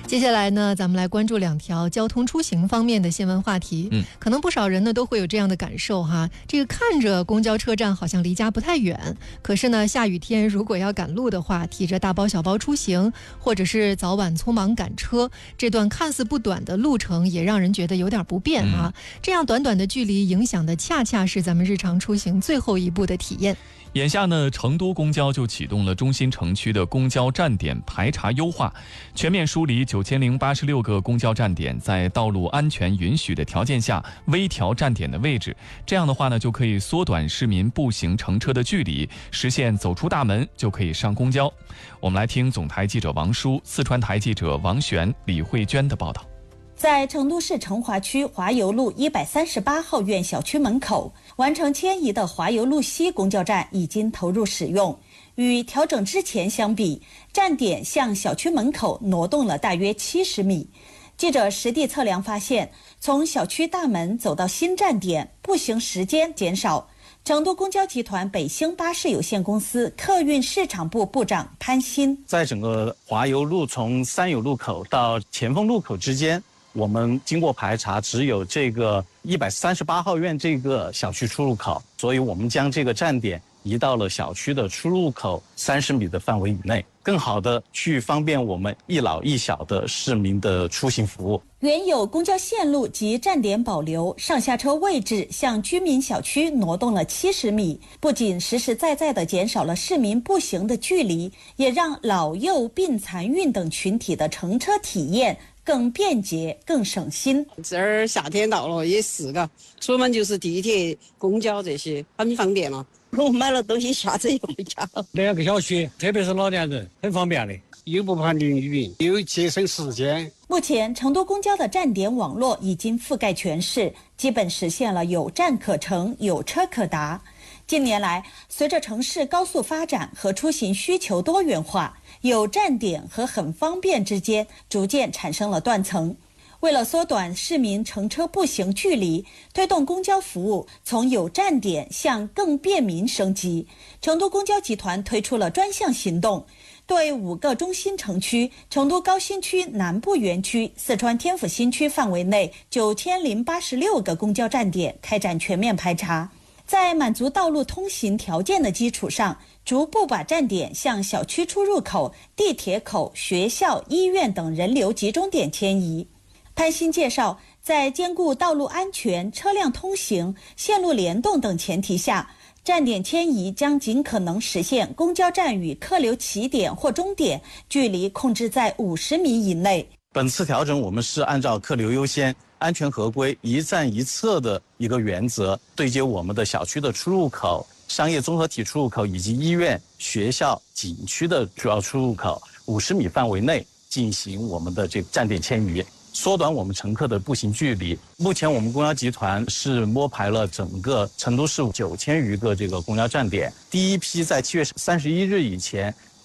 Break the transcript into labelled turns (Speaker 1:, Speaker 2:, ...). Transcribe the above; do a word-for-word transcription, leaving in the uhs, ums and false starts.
Speaker 1: 接下来呢，咱们来关注两条交通出行方面的新闻话题。嗯，可能不少人呢都会有这样的感受哈，这个看着公交车站好像离家不太远，可是呢，下雨天如果要赶路的话，提着大包小包出行，或者是早晚匆忙赶车，这段看似不短的路程也让人觉得有点不便啊。嗯、这样短短的距离，影响的恰恰是咱们日常出行最后一步的体验。
Speaker 2: 眼下呢，成都公交就启动了中心城区的公交站点排查优化，全面梳理九千零八十六个公交站点，在道路安全允许的条件下微调站点的位置。这样的话呢，就可以缩短市民步行乘车的距离，实现走出大门就可以上公交。我们来听总台记者王舒、四川台记者王璇、李慧娟的报道。
Speaker 3: 在成都市成华区华油路一百三十八号院小区门口，完成迁移的华油路西公交站已经投入使用。与调整之前相比，站点向小区门口挪动了大约七十米。记者实地测量发现，从小区大门走到新站点，步行时间减少。成都公交集团北星巴士有限公司客运市场部部长潘鑫，
Speaker 4: 在整个华油路从三友路口到前锋路口之间，我们经过排查，只有这个一百三十八号院这个小区出入口，所以我们将这个站点移到了小区的出入口三十米的范围以内，更好的去方便我们一老一小的市民的出行服务。
Speaker 3: 原有公交线路及站点保留，上下车位置向居民小区挪动了七十米，不仅实实在在地减少了市民步行的距离，也让老幼病残孕等群体的乘车体验更便捷、更省心。
Speaker 5: 这儿夏天到了也是嘎，出门就是地铁、公交这些，很方便了。
Speaker 6: 我买了东西下车回家。
Speaker 7: 两个小区，特别是老年人，很方便的，又不怕淋雨，又节省时间。
Speaker 3: 目前，成都公交的站点网络已经覆盖全市，基本实现了有站可乘、有车可达。近年来，随着城市高速发展和出行需求多元化，有站点和很方便之间逐渐产生了断层。为了缩短市民乘车步行距离，推动公交服务从有站点向更便民升级，成都公交集团推出了专项行动，对五个中心城区、成都高新区南部园区、四川天府新区范围内九千零八十六个公交站点开展全面排查，在满足道路通行条件的基础上，逐步把站点向小区出入口、地铁口、学校、医院等人流集中点迁移。潘鑫介绍，在兼顾道路安全、车辆通行、线路联动等前提下，站点迁移将尽可能实现公交站与客流起点或终点距离控制在五十米以内。
Speaker 4: 本次调整我们是按照客流优先、安全合规、一站一侧的一个原则，对接我们的小区的出入口、商业综合体出入口以及医院、学校、景区的主要出入口五十米范围内进行我们的这个站点迁移，缩短我们乘客的步行距离。目前我们公交集团是摸排了整个成都市九千余个这个公交站点，第一批在七月三十一日以前